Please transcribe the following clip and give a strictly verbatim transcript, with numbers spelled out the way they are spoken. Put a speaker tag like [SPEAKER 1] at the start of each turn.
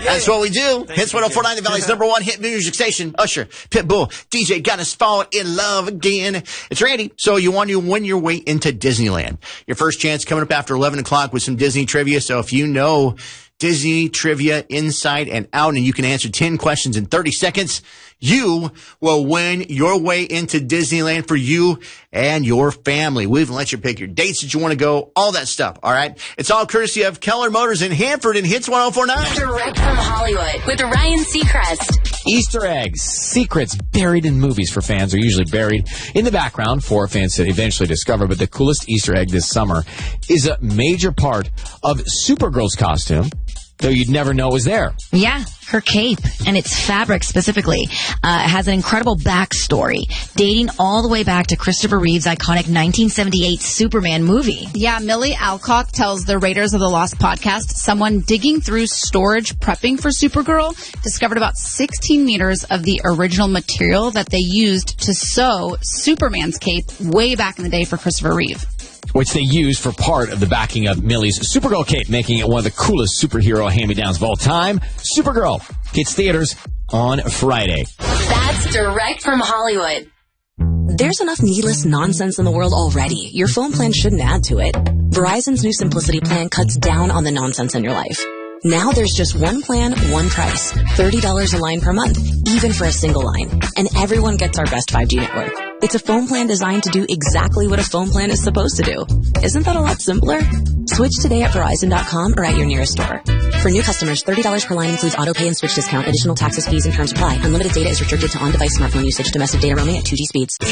[SPEAKER 1] That's what we do. Hits one oh four point nine, the Valley's number one hit music station. Usher, Pitbull, D J got us falling in love again. It's Randy. So you want to win your way into Disneyland. Your first chance coming up after eleven o'clock with some Disney trivia. So if you know Disney trivia inside and out, and you can answer ten questions in thirty seconds, you will win your way into Disneyland for you and your family. We even let you pick your dates that you want to go, all that stuff, all right? It's all courtesy of Keller Motors in Hanford and Hits one oh four point nine.
[SPEAKER 2] Direct from Hollywood with Ryan Seacrest.
[SPEAKER 3] Easter eggs, secrets buried in movies for fans are usually buried in the background for fans to eventually discover. But the coolest Easter egg this summer is a major part of Supergirl's costume, though you'd never know it was there.
[SPEAKER 4] Yeah, her cape and its fabric specifically uh, has an incredible backstory dating all the way back to Christopher Reeve's iconic nineteen seventy-eight Superman movie.
[SPEAKER 5] Yeah, Millie Alcock tells the Raiders of the Lost podcast someone digging through storage prepping for Supergirl discovered about sixteen meters of the original material that they used to sew Superman's cape way back in the day for Christopher Reeve,
[SPEAKER 3] which they used for part of the backing of Millie's Supergirl cape, making it one of the coolest superhero hand-me-downs of all time. Supergirl hits theaters on Friday.
[SPEAKER 2] That's direct from Hollywood.
[SPEAKER 6] There's enough needless nonsense in the world already. Your phone plan shouldn't add to it. Verizon's new Simplicity plan cuts down on the nonsense in your life. Now there's just one plan, one price. thirty dollars a line per month, even for a single line. And everyone gets our best five G network. It's a phone plan designed to do exactly what a phone plan is supposed to do. Isn't that a lot simpler? Switch today at Verizon dot com or at your nearest store. For new customers, thirty dollars per line includes auto pay and switch discount. Additional taxes, fees, and terms apply. Unlimited data is restricted to on-device smartphone usage. Domestic data roaming at two G speeds.